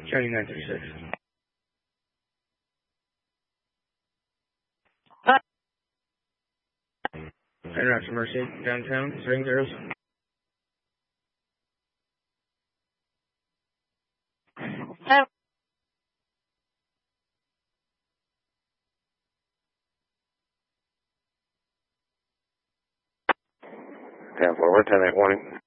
County 936. Interactive Mercy, downtown, ring zeros. Forward, 10-8 warning.